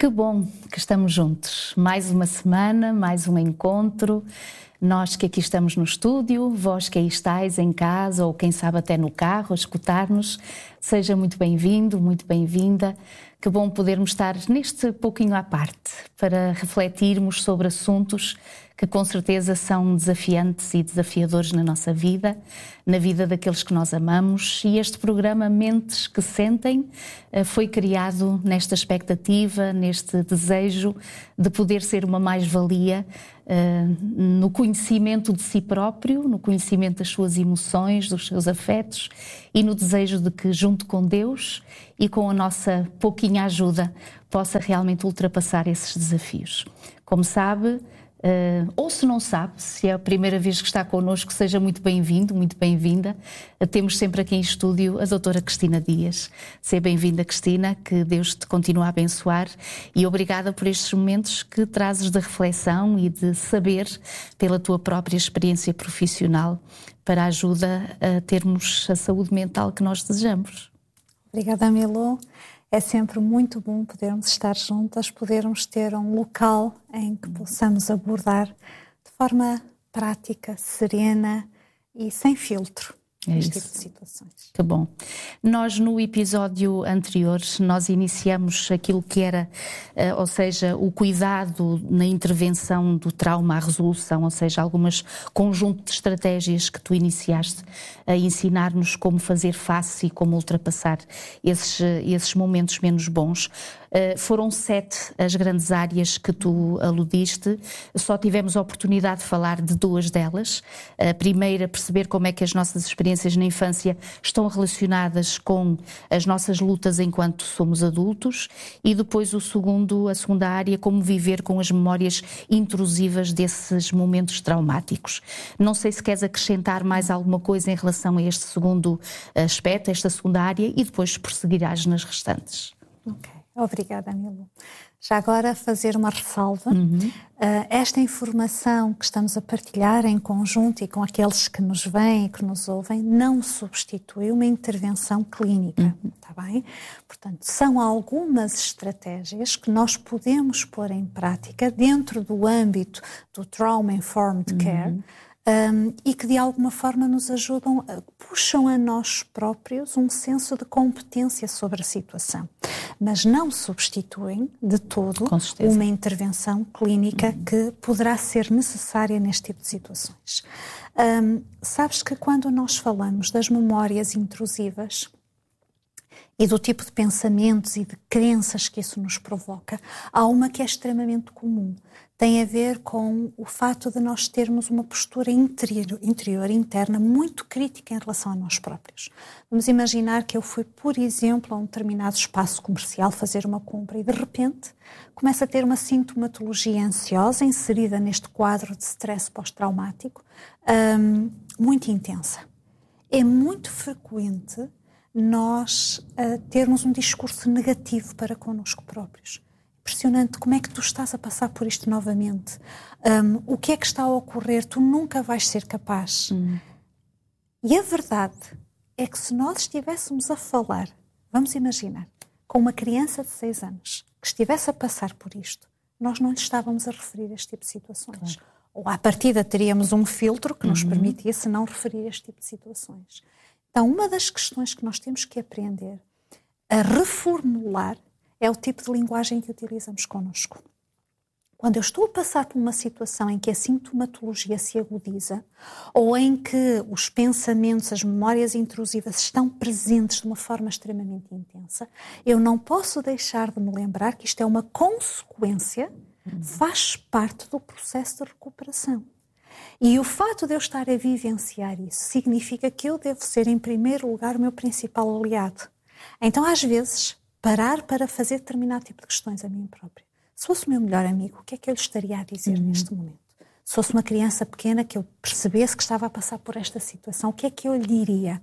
Que bom que estamos juntos. Mais uma semana, mais um encontro. Nós que aqui estamos no estúdio, vós que aí estáis em casa ou quem sabe até no carro a escutar-nos, seja muito bem-vindo, muito bem-vinda. Que bom podermos estar neste pouquinho à parte para refletirmos sobre assuntos que com certeza são desafiantes e desafiadores na nossa vida, na vida daqueles que nós amamos. E este programa Mentes que Sentem foi criado nesta expectativa, neste desejo de poder ser uma mais-valia no conhecimento de si próprio, no conhecimento das suas emoções, dos seus afetos e no desejo de que, junto com Deus e com a nossa pouquinha ajuda, possa realmente ultrapassar esses desafios. Como sabe, ou se não sabe, se é a primeira vez que está connosco, seja muito bem-vindo, muito bem-vinda. Temos sempre aqui em estúdio a doutora Cristina Dias. Seja bem-vinda, Cristina, que Deus te continue a abençoar e obrigada por estes momentos que trazes de reflexão e de saber pela tua própria experiência profissional para a ajuda a termos a saúde mental que nós desejamos. Obrigada, Milu. É sempre muito bom podermos estar juntas, podermos ter um local em que possamos abordar de forma prática, serena e sem filtro este tipo de situações. Que bom. Nós no episódio anterior, nós iniciamos aquilo que era, ou seja, o cuidado na intervenção do trauma à resolução, ou seja, algumas conjunto de estratégias que tu iniciaste a ensinar-nos como fazer face e como ultrapassar esses momentos menos bons. Foram 7 as grandes áreas que tu aludiste, só tivemos a oportunidade de falar de 2 delas. A primeira, perceber como é que as nossas experiências na infância estão relacionadas com as nossas lutas enquanto somos adultos, e depois a segunda área, como viver com as memórias intrusivas desses momentos traumáticos. Não sei se queres acrescentar mais alguma coisa em relação a este segundo aspecto, esta segunda área, e depois prosseguirás nas restantes. Ok. Obrigada, Milu. Já agora fazer uma ressalva. Esta informação que estamos a partilhar em conjunto e com aqueles que nos veem e que nos ouvem não substitui uma intervenção clínica, está bem? Portanto, são algumas estratégias que nós podemos pôr em prática dentro do âmbito do Trauma Informed Care, e que de alguma forma nos ajudam, puxam a nós próprios um senso de competência sobre a situação, mas não substituem de todo uma intervenção clínica que poderá ser necessária neste tipo de situações. Sabes que quando nós falamos das memórias intrusivas e do tipo de pensamentos e de crenças que isso nos provoca, há uma que é extremamente comum. Tem a ver com o fato de nós termos uma postura interior, interna, muito crítica em relação a nós próprios. Vamos imaginar que eu fui, por exemplo, a um determinado espaço comercial fazer uma compra e, de repente, começo a ter uma sintomatologia ansiosa inserida neste quadro de stress pós-traumático, muito intensa. É muito frequente nós termos um discurso negativo para connosco próprios. Impressionante, como é que tu estás a passar por isto novamente? O que é que está a ocorrer? Tu nunca vais ser capaz. E a verdade é que se nós estivéssemos a falar, vamos imaginar, com uma criança de 6 anos que estivesse a passar por isto, nós não lhe estávamos a referir a este tipo de situações. Claro. Ou à partida teríamos um filtro que nos permitisse não referir a este tipo de situações. Então, uma das questões que nós temos que aprender a reformular é o tipo de linguagem que utilizamos connosco. Quando eu estou a passar por uma situação em que a sintomatologia se agudiza ou em que os pensamentos, as memórias intrusivas estão presentes de uma forma extremamente intensa, eu não posso deixar de me lembrar que isto é uma consequência, faz parte do processo de recuperação. E o fato de eu estar a vivenciar isso significa que eu devo ser, em primeiro lugar, o meu principal aliado. Então, às vezes, parar para fazer determinado tipo de questões a mim própria. Se fosse o meu melhor amigo, o que é que eu lhe estaria a dizer neste momento? Se fosse uma criança pequena que eu percebesse que estava a passar por esta situação, o que é que eu lhe diria?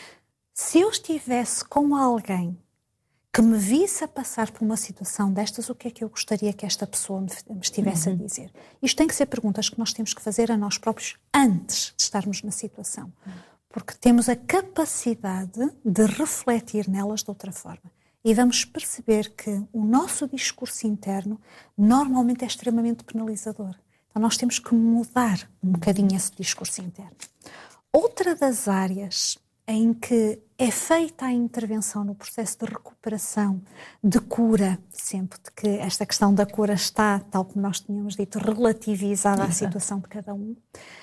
Se eu estivesse com alguém que me visse a passar por uma situação destas, o que é que eu gostaria que esta pessoa me estivesse a dizer? Isto tem que ser perguntas que nós temos que fazer a nós próprios antes de estarmos na situação. Porque temos a capacidade de refletir nelas de outra forma. e vamos perceber que o nosso discurso interno normalmente é extremamente penalizador. Então nós temos que mudar um bocadinho esse discurso interno. Outra das áreas em que é feita a intervenção no processo de recuperação, de cura, sempre que esta questão da cura está, tal como nós tínhamos dito, relativizada à situação de cada um,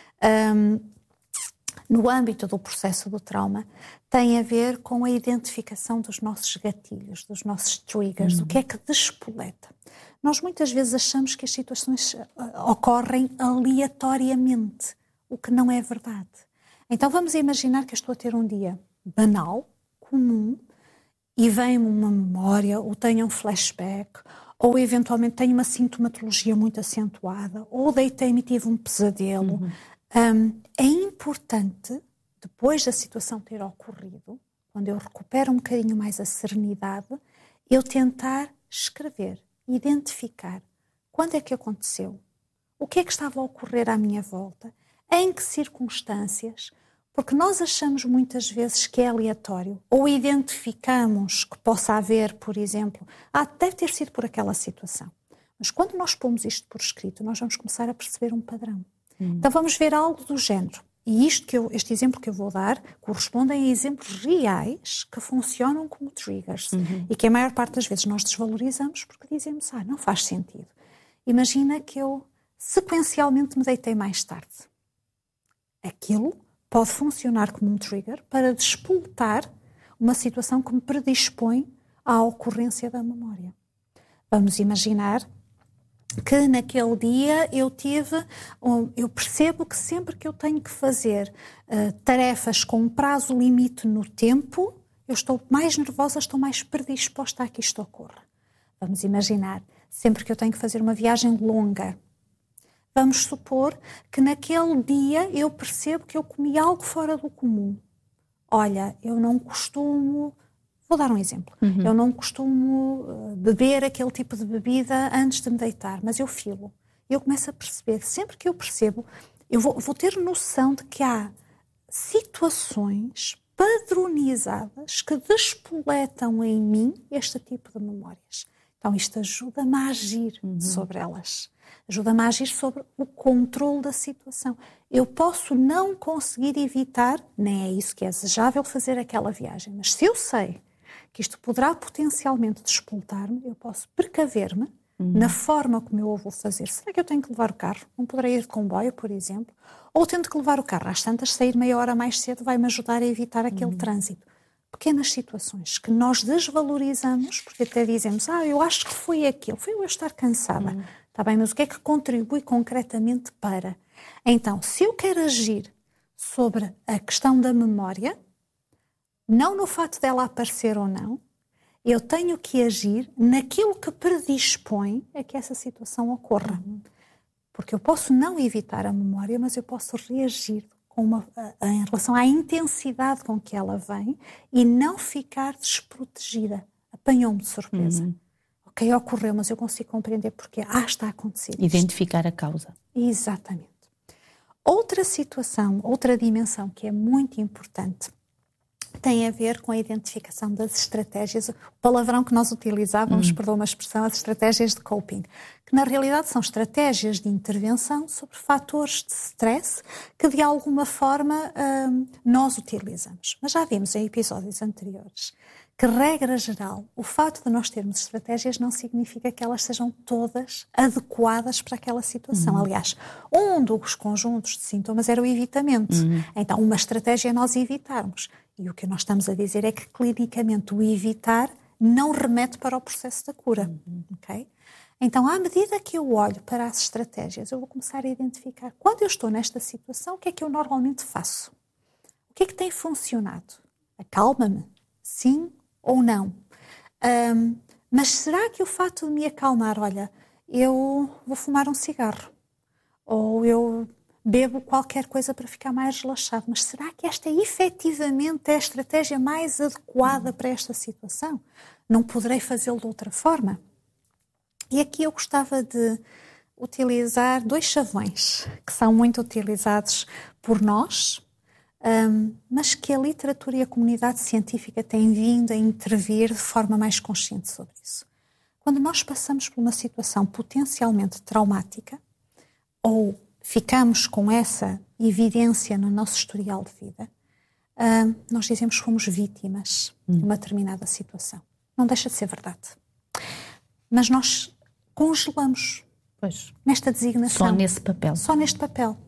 no âmbito do processo do trauma, tem a ver com a identificação dos nossos gatilhos, dos nossos triggers, o que é que despoleta. Nós muitas vezes achamos que as situações ocorrem aleatoriamente, o que não é verdade. Então vamos imaginar que eu estou a ter um dia banal, comum, e vem-me uma memória, ou tenho um flashback, ou eventualmente tenho uma sintomatologia muito acentuada, ou deitei-me e tive um pesadelo. É importante, depois da situação ter ocorrido, quando eu recupero um bocadinho mais a serenidade, eu tentar escrever, identificar quando é que aconteceu, o que é que estava a ocorrer à minha volta, em que circunstâncias, porque nós achamos muitas vezes que é aleatório, ou identificamos que possa haver, por exemplo, deve ter sido por aquela situação. Mas quando nós pomos isto por escrito, nós vamos começar a perceber um padrão. Então vamos ver algo do género. E este exemplo que eu vou dar correspondem a exemplos reais que funcionam como triggers. E que a maior parte das vezes nós desvalorizamos porque dizemos, não faz sentido. Imagina que eu sequencialmente me deitei mais tarde. Aquilo pode funcionar como um trigger para despoletar uma situação que me predispõe à ocorrência da memória. Vamos imaginar que naquele dia eu percebo que sempre que eu tenho que fazer tarefas com um prazo limite no tempo, eu estou mais nervosa, estou mais predisposta a que isto ocorra. Vamos imaginar, sempre que eu tenho que fazer uma viagem longa, vamos supor que naquele dia eu percebo que eu comi algo fora do comum. Olha, eu não costumo... Vou dar um exemplo. Eu não costumo beber aquele tipo de bebida antes de me deitar, mas eu filo. Eu começo a perceber, sempre que eu percebo, eu vou ter noção de que há situações padronizadas que despoletam em mim este tipo de memórias. Então isto ajuda-me a agir sobre elas. Ajuda-me a agir sobre o controle da situação. Eu posso não conseguir evitar, nem é isso que é desejável, fazer aquela viagem, mas se eu sei que isto poderá potencialmente despoletar-me, eu posso precaver-me na forma como eu o vou fazer. Será que eu tenho que levar o carro? Não poderei ir de comboio, por exemplo? Ou tento que levar o carro às tantas, sair meia hora mais cedo vai-me ajudar a evitar aquele trânsito. Pequenas situações que nós desvalorizamos, porque até dizemos, eu acho que foi aquilo, foi eu estar cansada. Está bem, mas o que é que contribui concretamente para? Então, se eu quero agir sobre a questão da memória, não no facto dela aparecer ou não, eu tenho que agir naquilo que predispõe a que essa situação ocorra. Porque eu posso não evitar a memória, mas eu posso reagir em relação à intensidade com que ela vem e não ficar desprotegida. Apanhou-me de surpresa. Ok, ocorreu, mas eu consigo compreender porque está a acontecer isto. Identificar a causa. Exatamente. Outra situação, outra dimensão que é muito importante tem a ver com a identificação das estratégias, o palavrão que nós utilizávamos, perdão uma expressão, as estratégias de coping, que na realidade são estratégias de intervenção sobre fatores de stress que de alguma forma nós utilizamos. Mas já vimos em episódios anteriores que, regra geral, o facto de nós termos estratégias não significa que elas sejam todas adequadas para aquela situação. Aliás, um dos conjuntos de sintomas era o evitamento. Então, uma estratégia é nós evitarmos. E o que nós estamos a dizer é que, clinicamente, o evitar não remete para o processo da cura. Okay? Então, à medida que eu olho para as estratégias, eu vou começar a identificar, quando eu estou nesta situação, o que é que eu normalmente faço? O que é que tem funcionado? Acalma-me? Sim ou não? Mas será que o fato de me acalmar, olha, eu vou fumar um cigarro, ou eu bebo qualquer coisa para ficar mais relaxado, mas será que esta efetivamente é a estratégia mais adequada para esta situação? Não poderei fazê-lo de outra forma? E aqui eu gostava de utilizar 2 chavões que são muito utilizados por nós mas que a literatura e a comunidade científica têm vindo a intervir de forma mais consciente sobre isso. Quando nós passamos por uma situação potencialmente traumática, ou ficamos com essa evidência no nosso historial de vida, nós dizemos que fomos vítimas de uma determinada situação. Não deixa de ser verdade. Mas nós congelamos nesta designação. Só nesse papel. Só neste papel.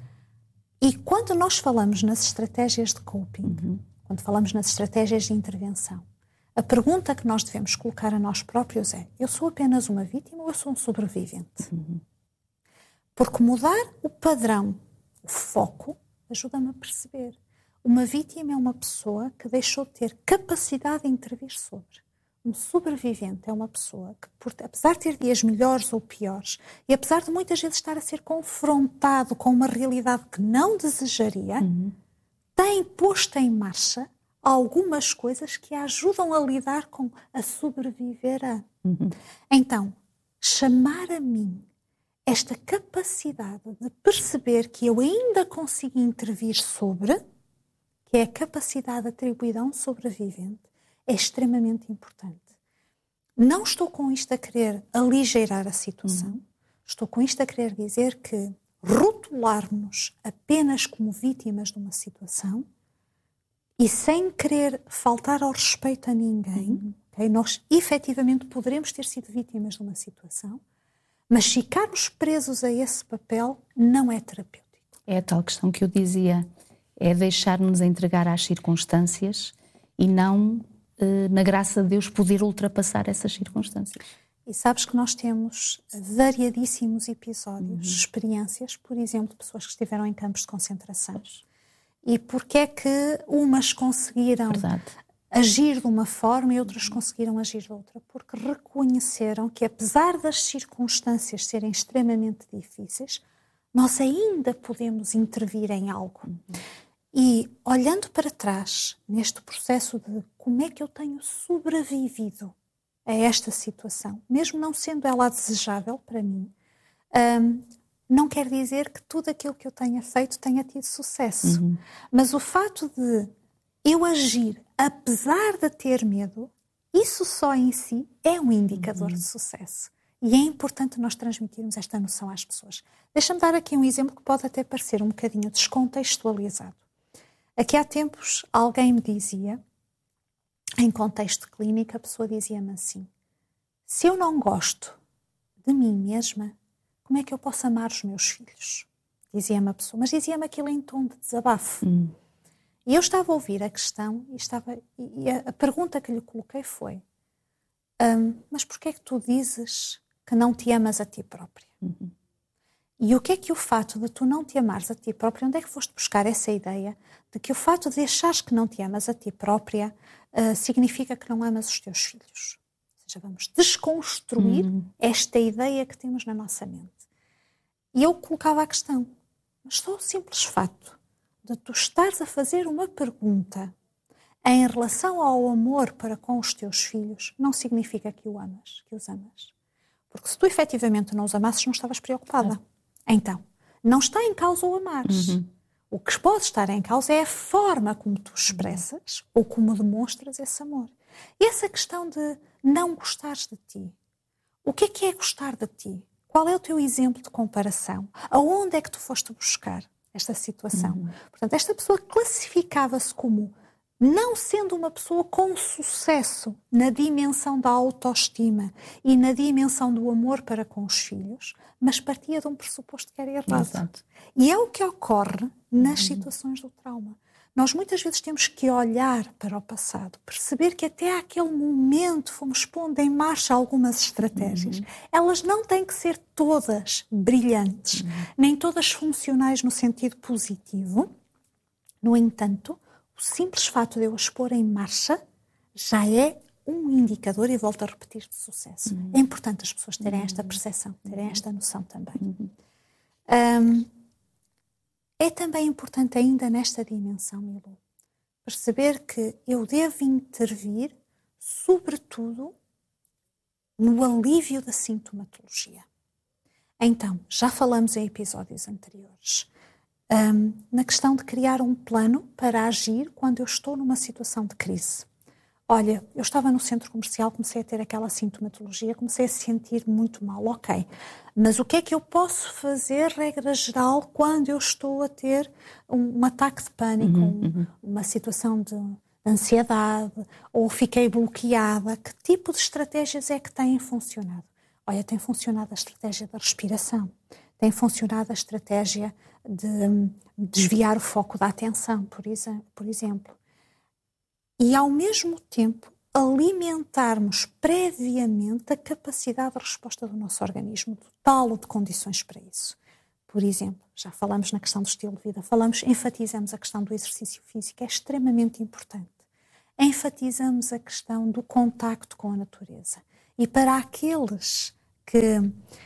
E quando nós falamos nas estratégias de coping, quando falamos nas estratégias de intervenção, a pergunta que nós devemos colocar a nós próprios é: eu sou apenas uma vítima ou eu sou um sobrevivente? Porque mudar o padrão, o foco, ajuda-me a perceber. Uma vítima é uma pessoa que deixou de ter capacidade de intervir sobre. Um sobrevivente é uma pessoa que, apesar de ter dias melhores ou piores, e apesar de muitas vezes estar a ser confrontado com uma realidade que não desejaria, tem posto em marcha algumas coisas que a ajudam a lidar com a sobreviver a. Então, chamar a mim esta capacidade de perceber que eu ainda consigo intervir sobre, que é a capacidade atribuída a um sobrevivente, é extremamente importante. Não estou com isto a querer aligeirar a situação, estou com isto a querer dizer que rotular-nos apenas como vítimas de uma situação e sem querer faltar ao respeito a ninguém, okay? Nós efetivamente poderemos ter sido vítimas de uma situação, mas ficarmos presos a esse papel não é terapêutico. É a tal questão que eu dizia, é deixar-nos entregar às circunstâncias e não, na graça de Deus, poder ultrapassar essas circunstâncias. E sabes que nós temos variadíssimos episódios, experiências, por exemplo, de pessoas que estiveram em campos de concentração. E porque é que umas conseguiram agir de uma forma e outras conseguiram agir de outra? Porque reconheceram que, apesar das circunstâncias serem extremamente difíceis, nós ainda podemos intervir em algo. E olhando para trás, neste processo de como é que eu tenho sobrevivido a esta situação, mesmo não sendo ela desejável para mim, não quer dizer que tudo aquilo que eu tenha feito tenha tido sucesso. Mas o fato de eu agir apesar de ter medo, isso só em si é um indicador de sucesso. E é importante nós transmitirmos esta noção às pessoas. Deixa-me dar aqui um exemplo que pode até parecer um bocadinho descontextualizado. Aqui há tempos alguém me dizia, em contexto clínico, a pessoa dizia-me assim: se eu não gosto de mim mesma, como é que eu posso amar os meus filhos? Dizia-me a pessoa, mas dizia-me aquilo em tom de desabafo. E eu estava a ouvir a questão e a pergunta que lhe coloquei foi: mas porquê é que tu dizes que não te amas a ti própria? E o que é que o fato de tu não te amares a ti própria, onde é que foste buscar essa ideia de que o fato de achares que não te amas a ti própria significa que não amas os teus filhos? Ou seja, vamos desconstruir esta ideia que temos na nossa mente. E eu colocava a questão: mas só o simples fato de tu estares a fazer uma pergunta em relação ao amor para com os teus filhos não significa que os amas. Porque se tu efetivamente não os amasses, não estavas preocupada. Então, não está em causa o amares. O que pode estar em causa é a forma como tu expressas ou como demonstras esse amor. E essa questão de não gostares de ti. O que é gostar de ti? Qual é o teu exemplo de comparação? Aonde é que tu foste buscar esta situação? Portanto, esta pessoa classificava-se como não sendo uma pessoa com sucesso na dimensão da autoestima e na dimensão do amor para com os filhos, mas partia de um pressuposto que era errado. Exato. E é o que ocorre nas situações do trauma. Nós muitas vezes temos que olhar para o passado, perceber que até aquele momento fomos pondo em marcha algumas estratégias. Elas não têm que ser todas brilhantes, nem todas funcionais no sentido positivo. No entanto, o simples fato de eu as pôr em marcha já é um indicador, e volto a repetir, de sucesso. É importante as pessoas terem esta percepção, terem esta noção também. É também importante ainda nesta dimensão, Milu, perceber que eu devo intervir, sobretudo, no alívio da sintomatologia. Então, já falamos em episódios anteriores, na questão de criar um plano para agir quando eu estou numa situação de crise. Olha, eu estava no centro comercial, comecei a ter aquela sintomatologia, comecei a sentir muito mal, ok. Mas o que é que eu posso fazer, regra geral, quando eu estou a ter um ataque de pânico, uma situação de ansiedade, ou fiquei bloqueada? Que tipo de estratégias é que têm funcionado? Olha, tem funcionado a estratégia da respiração, tem funcionado a estratégia de desviar o foco da atenção, por exemplo. E, ao mesmo tempo, alimentarmos previamente a capacidade de resposta do nosso organismo, dotá-lo de condições para isso. Por exemplo, já falamos na questão do estilo de vida, enfatizamos a questão do exercício físico, é extremamente importante. Enfatizamos a questão do contacto com a natureza. E para aqueles que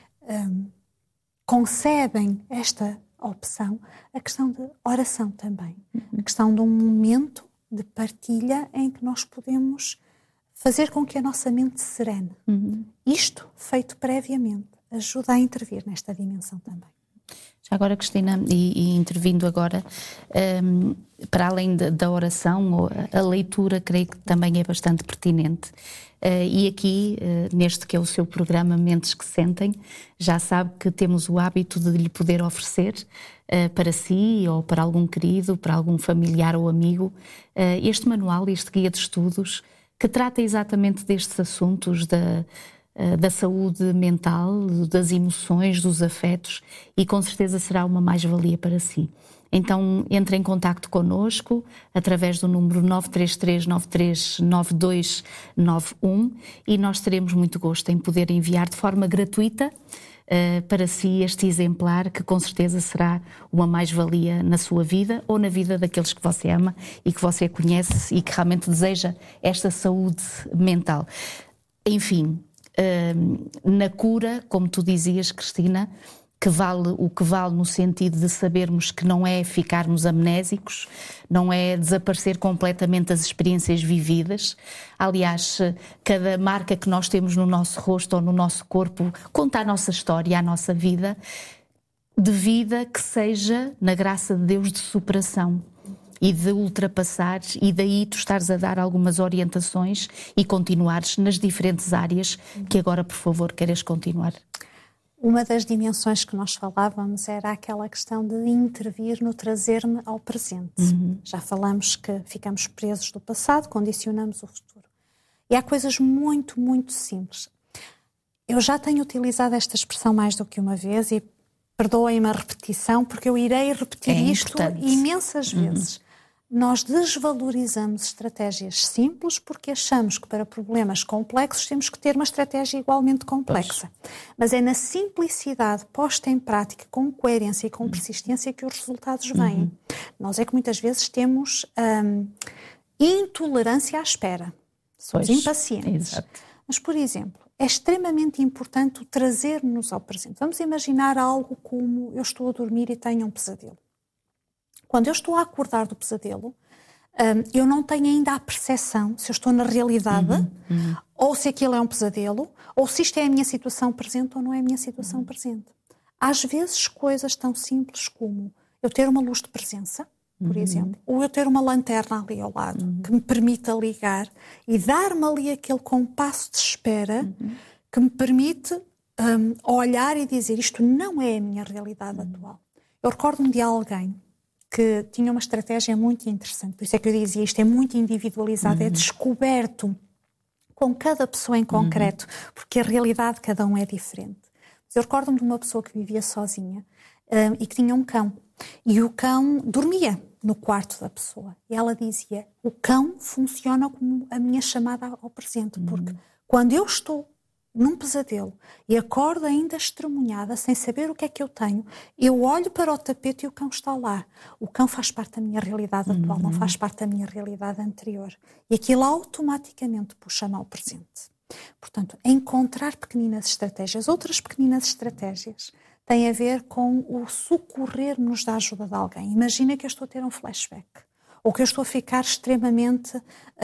concebem esta opção, a questão de oração também, a questão de um momento de partilha em que nós podemos fazer com que a nossa mente se serene. Isto, feito previamente, ajuda a intervir nesta dimensão também. Já agora, Cristina, e intervindo agora, para além da oração, a leitura creio que também é bastante pertinente. E aqui, neste que é o seu programa Mentes que Sentem, já sabe que temos o hábito de lhe poder oferecer para si ou para algum querido, para algum familiar ou amigo, este manual, este guia de estudos, que trata exatamente destes assuntos da saúde mental, das emoções, dos afetos, e com certeza será uma mais-valia para si. Então, entre em contacto connosco através do número 933939291 e nós teremos muito gosto em poder enviar de forma gratuita para si este exemplar, que com certeza será uma mais-valia na sua vida ou na vida daqueles que você ama e que você conhece e que realmente deseja esta saúde mental. Enfim, na cura, como tu dizias, Cristina, que vale o que vale no sentido de sabermos que não é ficarmos amnésicos, não é desaparecer completamente as experiências vividas. Aliás, cada marca que nós temos no nosso rosto ou no nosso corpo conta a nossa história, a nossa vida, de vida que seja, na graça de Deus, de superação e de ultrapassar, e daí tu estares a dar algumas orientações e continuares nas diferentes áreas que agora, por favor, queres continuar. Uma das dimensões que nós falávamos era aquela questão de intervir no trazer-me ao presente. Já falamos que ficamos presos do passado, condicionamos o futuro. E há coisas muito, muito simples. Eu já tenho utilizado esta expressão mais do que uma vez e perdoem-me a repetição, porque eu irei repetir isto imensas vezes. Nós desvalorizamos estratégias simples porque achamos que para problemas complexos temos que ter uma estratégia igualmente complexa. Mas é na simplicidade posta em prática, com coerência e com persistência, que os resultados vêm. Nós é que muitas vezes temos intolerância à espera. Somos impacientes. Exato. Mas, por exemplo, é extremamente importante o trazer-nos ao presente. Vamos imaginar algo como eu estou a dormir e tenho um pesadelo. Quando eu estou a acordar do pesadelo, eu não tenho ainda a percepção se eu estou na realidade, ou se aquilo é um pesadelo, ou se isto é a minha situação presente ou não é a minha situação presente. Às vezes, coisas tão simples como eu ter uma luz de presença, por exemplo, ou eu ter uma lanterna ali ao lado, que me permita ligar e dar-me ali aquele compasso de espera que me permite olhar e dizer, isto não é a minha realidade atual. Eu recordo-me de alguém que tinha uma estratégia muito interessante, por isso é que eu dizia, isto é muito individualizado, é descoberto com cada pessoa em concreto, porque a realidade de cada um é diferente. Mas eu recordo-me de uma pessoa que vivia sozinha e que tinha um cão, e o cão dormia no quarto da pessoa, e ela dizia, o cão funciona como a minha chamada ao presente, porque quando eu estou num pesadelo e acordo ainda estremunhada, sem saber o que é que eu tenho, eu olho para o tapete e o cão está lá. O cão faz parte da minha realidade atual, não faz parte da minha realidade anterior. E aquilo automaticamente puxa-me ao presente. Portanto, encontrar pequeninas estratégias. Outras pequeninas estratégias têm a ver com o socorrer-nos da ajuda de alguém. Imagina que eu estou a ter um flashback, ou que eu estou a ficar extremamente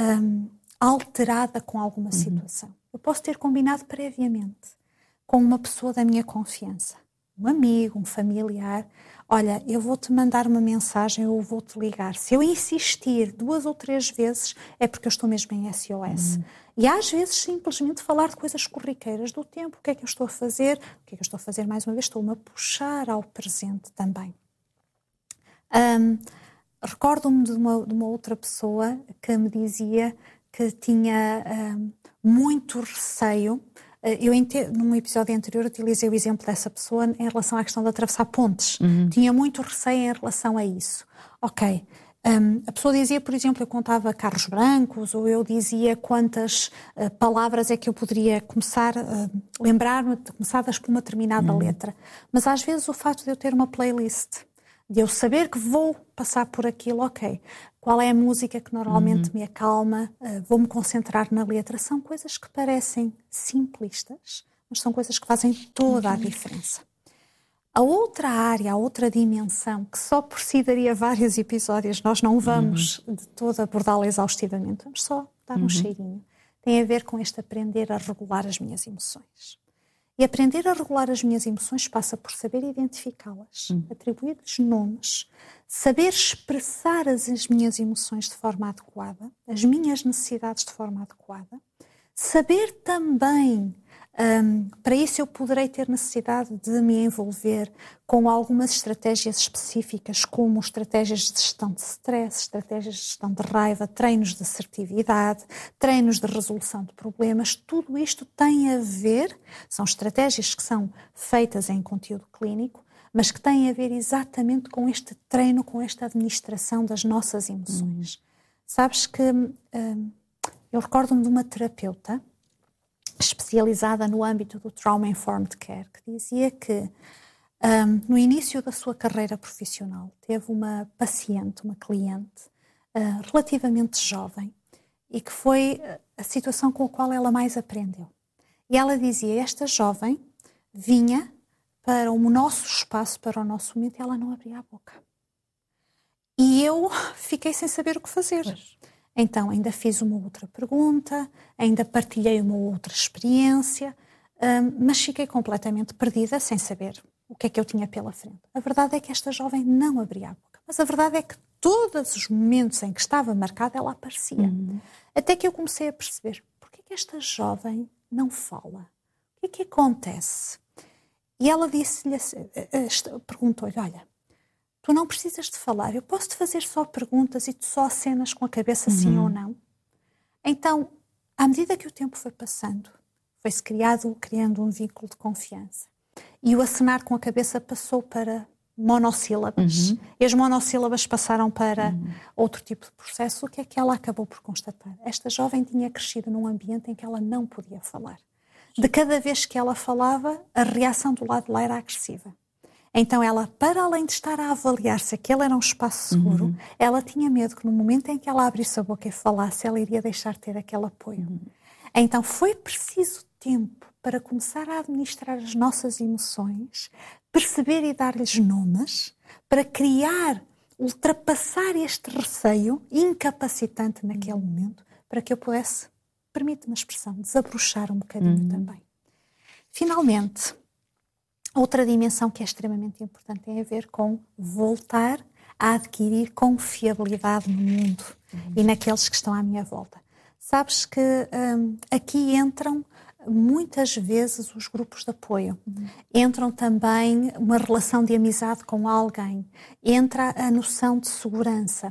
alterada com alguma situação. Eu posso ter combinado previamente com uma pessoa da minha confiança. um amigo, um familiar, olha, eu vou-te mandar uma mensagem ou vou-te ligar. Se eu insistir 2 ou 3 vezes, é porque eu estou mesmo em SOS. E às vezes simplesmente falar de coisas corriqueiras do tempo, o que é que eu estou a fazer, o que é que eu estou a fazer mais uma vez, estou-me a puxar ao presente também. Recordo-me de uma outra pessoa que me dizia que tinha muito receio. Num episódio anterior, utilizei o exemplo dessa pessoa em relação à questão de atravessar pontes. Tinha muito receio em relação a isso. Ok, a pessoa dizia, por exemplo, eu contava carros brancos, ou eu dizia quantas palavras é que eu poderia começar a lembrar-me, começadas por uma determinada letra. Mas às vezes o facto de eu ter uma playlist, de eu saber que vou passar por aquilo, ok, qual é a música que normalmente me acalma, vou-me concentrar na letra, são coisas que parecem simplistas, mas são coisas que fazem toda a diferença. A outra área, a outra dimensão, que só por si daria vários episódios, nós não vamos de todo abordá-la exaustivamente, vamos só dar um cheirinho, tem a ver com este aprender a regular as minhas emoções. E aprender a regular as minhas emoções passa por saber identificá-las, atribuir-lhes nomes, saber expressar as minhas emoções de forma adequada, as minhas necessidades de forma adequada, saber também, para isso eu poderei ter necessidade de me envolver com algumas estratégias específicas, como estratégias de gestão de stress, estratégias de gestão de raiva, treinos de assertividade, treinos de resolução de problemas. Tudo isto tem a ver, são estratégias que são feitas em conteúdo clínico, mas que têm a ver exatamente com este treino, com esta administração das nossas emoções. Sabes que eu recordo-me de uma terapeuta especializada no âmbito do Trauma Informed Care, que dizia que no início da sua carreira profissional teve uma paciente, uma cliente relativamente jovem e que foi a situação com a qual ela mais aprendeu. E ela dizia, esta jovem vinha para o nosso espaço, para o nosso momento, e ela não abria a boca. E eu fiquei sem saber o que fazer. Pois. Então, ainda fiz uma outra pergunta, ainda partilhei uma outra experiência, mas fiquei completamente perdida, sem saber o que é que eu tinha pela frente. A verdade é que esta jovem não abria a boca. Mas a verdade é que todos os momentos em que estava marcada, ela aparecia. Até que eu comecei a perceber, porquê que esta jovem não fala? O que é que acontece? E ela disse-lhe, perguntou-lhe, olha, tu não precisas de falar, eu posso-te fazer só perguntas e tu só acenas com a cabeça sim ou não. Então, à medida que o tempo foi passando, foi-se criando um vínculo de confiança. E o acenar com a cabeça passou para monossílabas. E as monossílabas passaram para outro tipo de processo. O que é que ela acabou por constatar? Esta jovem tinha crescido num ambiente em que ela não podia falar. De cada vez que ela falava, a reação do lado de lá era agressiva. Então ela, para além de estar a avaliar se aquele era um espaço seguro, ela tinha medo que no momento em que ela abrisse a boca e falasse, ela iria deixar de ter aquele apoio. Então foi preciso tempo para começar a administrar as nossas emoções, perceber e dar-lhes nomes, para criar, ultrapassar este receio incapacitante naquele momento, para que eu pudesse, permite-me a expressão, desabrochar um bocadinho também. Finalmente, outra dimensão que é extremamente importante tem a ver com voltar a adquirir confiabilidade no mundo e naqueles que estão à minha volta. Sabes que aqui entram muitas vezes os grupos de apoio. Entram também uma relação de amizade com alguém. Entra a noção de segurança.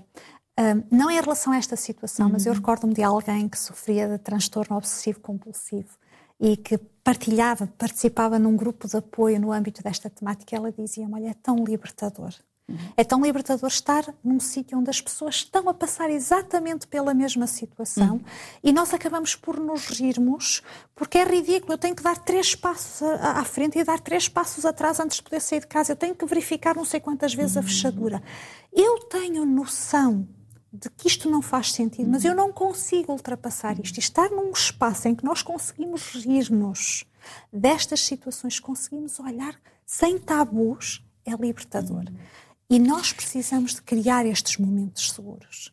Não em relação a esta situação, mas eu recordo-me de alguém que sofria de transtorno obsessivo-compulsivo e que participava num grupo de apoio no âmbito desta temática. Ela dizia-me, olha, é tão libertador. É tão libertador estar num sítio onde as pessoas estão a passar exatamente pela mesma situação e nós acabamos por nos rirmos porque é ridículo. Eu tenho que dar 3 passos à frente e dar 3 passos atrás antes de poder sair de casa. Eu tenho que verificar não sei quantas vezes a fechadura. Eu tenho noção de que isto não faz sentido, mas eu não consigo ultrapassar isto. E estar num espaço em que nós conseguimos rir-nos destas situações, conseguimos olhar sem tabus, é libertador. E nós precisamos de criar estes momentos seguros.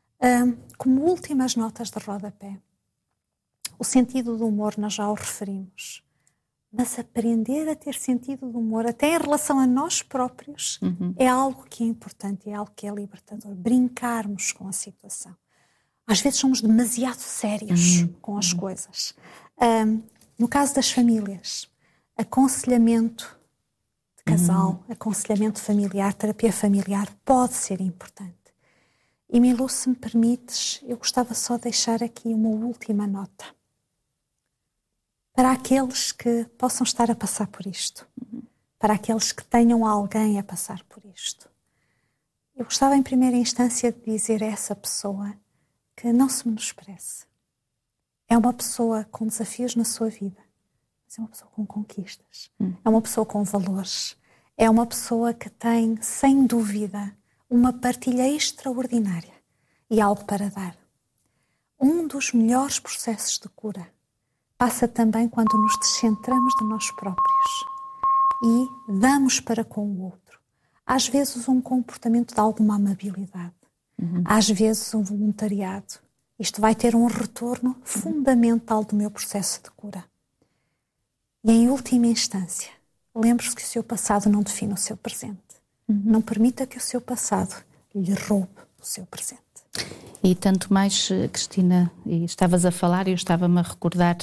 Como últimas notas de rodapé, o sentido do humor nós já o referimos, Mas aprender a ter sentido do humor, até em relação a nós próprios, é algo que é importante, é algo que é libertador. Brincarmos com a situação. Às vezes somos demasiado sérios com as coisas. No caso das famílias, aconselhamento de casal, aconselhamento familiar, terapia familiar pode ser importante. E Milu, se me permites, eu gostava só de deixar aqui uma última nota. Para aqueles que possam estar a passar por isto, para aqueles que tenham alguém a passar por isto, eu gostava em primeira instância de dizer a essa pessoa que não se menospreze. É uma pessoa com desafios na sua vida, mas é uma pessoa com conquistas, é uma pessoa com valores, é uma pessoa que tem, sem dúvida, uma partilha extraordinária e algo para dar. Um dos melhores processos de cura passa também quando nos descentramos de nós próprios e damos para com o outro. Às vezes um comportamento de alguma amabilidade, às vezes um voluntariado. Isto vai ter um retorno fundamental do meu processo de cura. E em última instância, lembre-se que o seu passado não define o seu presente. Não permita que o seu passado lhe roube o seu presente. E tanto mais, Cristina, e estavas a falar e eu estava-me a recordar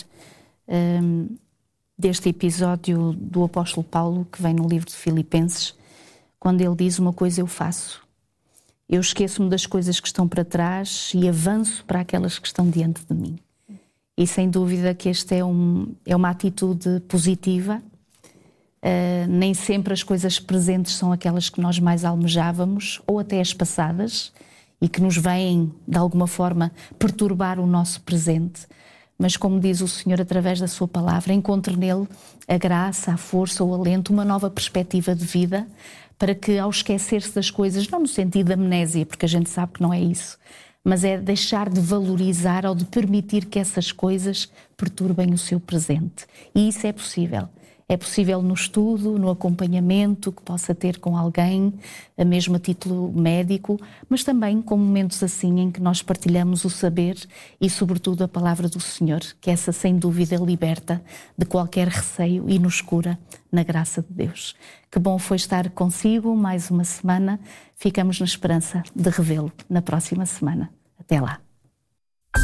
deste episódio do apóstolo Paulo, que vem no livro de Filipenses, quando ele diz: uma coisa eu faço, eu esqueço-me das coisas que estão para trás e avanço para aquelas que estão diante de mim. E sem dúvida que esta é uma atitude positiva. Nem sempre as coisas presentes são aquelas que nós mais almejávamos, ou até as passadas, e que nos vêm, de alguma forma, perturbar o nosso presente. Mas, como diz o Senhor através da sua palavra, encontre nele a graça, a força, o alento, uma nova perspectiva de vida, para que, ao esquecer-se das coisas, não no sentido de amnésia, porque a gente sabe que não é isso, mas é deixar de valorizar ou de permitir que essas coisas perturbem o seu presente. E isso é possível. É possível no estudo, no acompanhamento que possa ter com alguém, mesmo a título médico, mas também com momentos assim em que nós partilhamos o saber e, sobretudo, a palavra do Senhor, que essa, sem dúvida, liberta de qualquer receio e nos cura na graça de Deus. Que bom foi estar consigo mais uma semana. Ficamos na esperança de revê-lo na próxima semana. Até lá.